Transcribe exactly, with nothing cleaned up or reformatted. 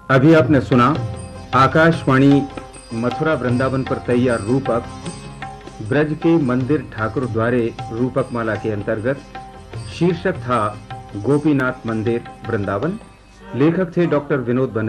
अभी आपने सुना आकाशवाणी मथुरा वृंदावन पर तैयार रूपक ब्रज के मंदिर ठाकुर द्वारे रूपक माला के अंतर्गत। शीर्षक था गोपीनाथ मंदिर वृंदावन। लेखक थे डॉक्टर विनोद बनर्जी।